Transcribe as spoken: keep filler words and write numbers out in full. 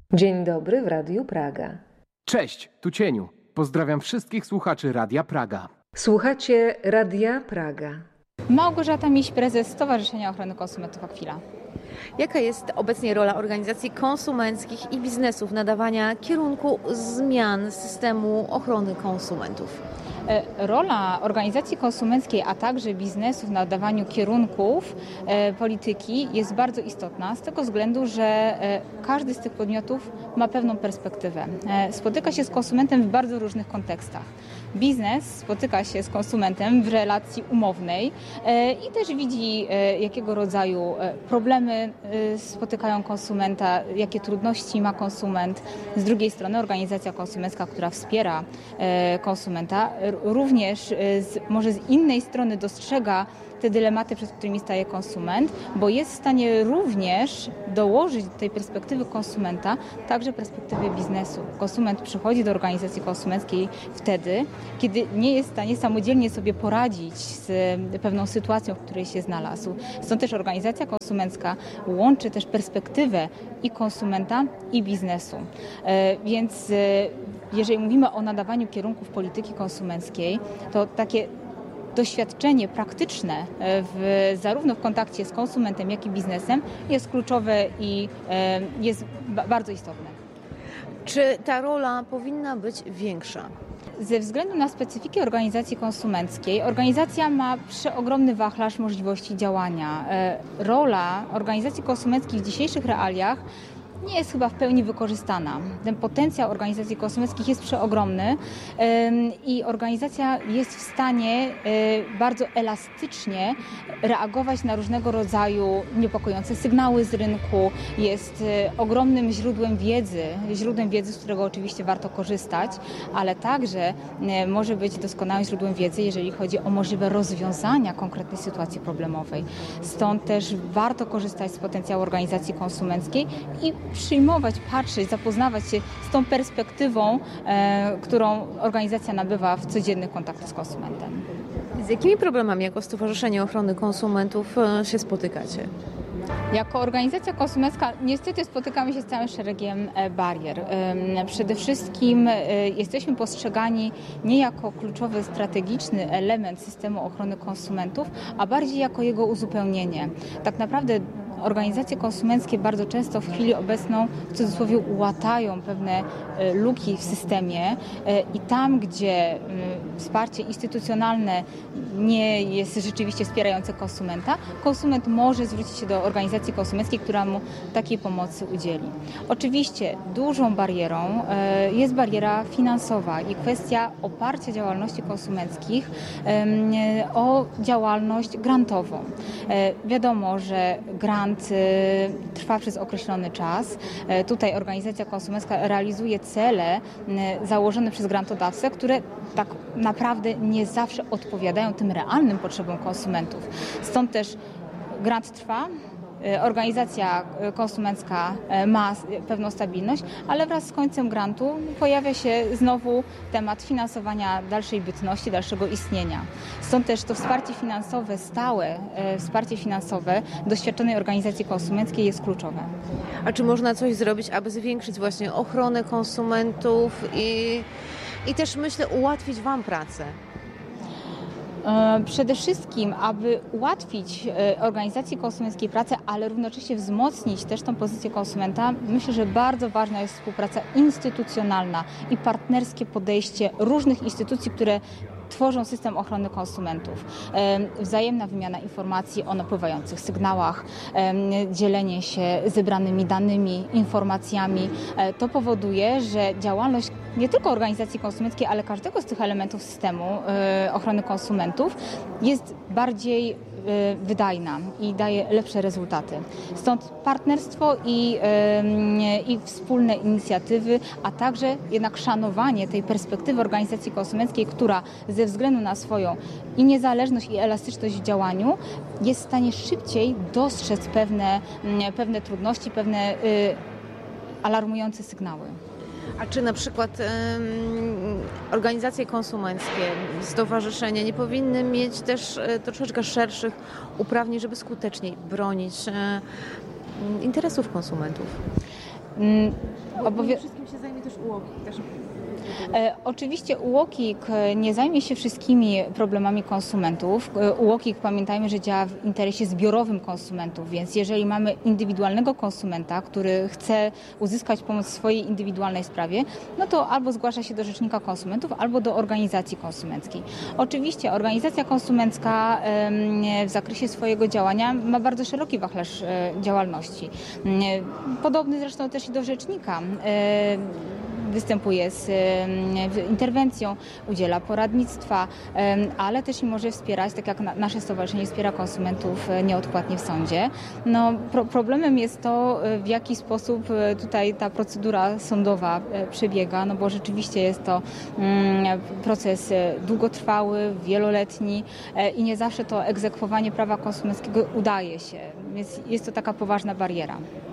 Dzień dobry w Radiu Praga. Cześć, tu Cieniu. Pozdrawiam wszystkich słuchaczy Radia Praga. Słuchacie Radia Praga. Małgorzata Miś, prezes Stowarzyszenia Ochrony Konsumentów Aquila. Jaka jest obecnie rola organizacji konsumenckich i biznesu w nadawaniu kierunku zmian systemu ochrony konsumentów? Rola organizacji konsumenckiej, a także biznesu w nadawaniu kierunków e, polityki jest bardzo istotna z tego względu, że e, każdy z tych podmiotów ma pewną perspektywę. E, spotyka się z konsumentem w bardzo różnych kontekstach. Biznes spotyka się z konsumentem w relacji umownej e, i też widzi, e, jakiego rodzaju e, problemy e, spotykają konsumenta, jakie trudności ma konsument. Z drugiej strony organizacja konsumencka, która wspiera e, konsumenta, również z, może z innej strony dostrzega te dylematy, przed którymi staje konsument, bo jest w stanie również dołożyć do tej perspektywy konsumenta także perspektywę biznesu. Konsument przychodzi do organizacji konsumenckiej wtedy, kiedy nie jest w stanie samodzielnie sobie poradzić z pewną sytuacją, w której się znalazł. Stąd też organizacja konsumencka łączy też perspektywę i konsumenta, i biznesu. Więc jeżeli mówimy o nadawaniu kierunków polityki konsumenckiej, to takie doświadczenie praktyczne w, zarówno w kontakcie z konsumentem, jak i biznesem jest kluczowe i e, jest ba- bardzo istotne. Czy ta rola powinna być większa? Ze względu na specyfikę organizacji konsumenckiej, organizacja ma przeogromny wachlarz możliwości działania. E, rola organizacji konsumenckich w dzisiejszych realiach nie jest chyba w pełni wykorzystana. Ten potencjał organizacji konsumenckich jest przeogromny i organizacja jest w stanie bardzo elastycznie reagować na różnego rodzaju niepokojące sygnały z rynku. Jest ogromnym źródłem wiedzy, źródłem wiedzy, z którego oczywiście warto korzystać, ale także może być doskonałym źródłem wiedzy, jeżeli chodzi o możliwe rozwiązania konkretnej sytuacji problemowej. Stąd też warto korzystać z potencjału organizacji konsumenckiej i przyjmować, patrzeć, zapoznawać się z tą perspektywą, e, którą organizacja nabywa w codziennych kontaktach z konsumentem. Z jakimi problemami jako Stowarzyszenie Ochrony Konsumentów się spotykacie? Jako organizacja konsumencka niestety spotykamy się z całym szeregiem barier. Przede wszystkim jesteśmy postrzegani nie jako kluczowy, strategiczny element systemu ochrony konsumentów, a bardziej jako jego uzupełnienie. Tak naprawdę organizacje konsumenckie bardzo często w chwili obecną w cudzysłowie łatają pewne luki w systemie i tam, gdzie wsparcie instytucjonalne nie jest rzeczywiście wspierające konsumenta, konsument może zwrócić się do organizacji konsumenckiej, która mu takiej pomocy udzieli. Oczywiście dużą barierą jest bariera finansowa i kwestia oparcia działalności konsumenckich o działalność grantową. Wiadomo, że grant trwa przez określony czas. Tutaj organizacja konsumencka realizuje cele założone przez grantodawcę, które tak naprawdę nie zawsze odpowiadają tym realnym potrzebom konsumentów. Stąd też grant trwa. Organizacja konsumencka ma pewną stabilność, ale wraz z końcem grantu pojawia się znowu temat finansowania dalszej bytności, dalszego istnienia. Stąd też to wsparcie finansowe, stałe wsparcie finansowe doświadczonej organizacji konsumenckiej jest kluczowe. A czy można coś zrobić, aby zwiększyć właśnie ochronę konsumentów i, i też, myślę, ułatwić Wam pracę? Przede wszystkim, aby ułatwić organizacji konsumenckiej pracę, ale równocześnie wzmocnić też tą pozycję konsumenta, myślę, że bardzo ważna jest współpraca instytucjonalna i partnerskie podejście różnych instytucji, które tworzą system ochrony konsumentów. Wzajemna wymiana informacji o napływających sygnałach, dzielenie się zebranymi danymi, informacjami. To powoduje, że działalność nie tylko organizacji konsumenckiej, ale każdego z tych elementów systemu ochrony konsumentów jest bardziej wydajna i daje lepsze rezultaty. Stąd partnerstwo i, i wspólne inicjatywy, a także jednak szanowanie tej perspektywy organizacji konsumenckiej, która ze względu na swoją i niezależność, i elastyczność w działaniu jest w stanie szybciej dostrzec pewne, pewne trudności, pewne alarmujące sygnały. A czy na przykład um, organizacje konsumenckie, stowarzyszenia nie powinny mieć też e, troszeczkę szerszych uprawnień, żeby skuteczniej bronić e, interesów konsumentów? Obowią- wszystkim się zajmie też UOKiK. Też... E, oczywiście UOKiK nie zajmie się wszystkimi problemami konsumentów. E, UOKiK, pamiętajmy, że działa w interesie zbiorowym konsumentów, więc jeżeli mamy indywidualnego konsumenta, który chce uzyskać pomoc w swojej indywidualnej sprawie, no to albo zgłasza się do Rzecznika Konsumentów, albo do organizacji konsumenckiej. Oczywiście organizacja konsumencka e, w zakresie swojego działania ma bardzo szeroki wachlarz e, działalności. E, podobny zresztą też i do Rzecznika. E, występuje z interwencją, udziela poradnictwa, ale też i może wspierać, tak jak nasze stowarzyszenie wspiera konsumentów nieodpłatnie w sądzie. No, pro, problemem jest to, w jaki sposób tutaj ta procedura sądowa przebiega, no bo rzeczywiście jest to proces długotrwały, wieloletni i nie zawsze to egzekwowanie prawa konsumenckiego udaje się, więc jest to taka poważna bariera.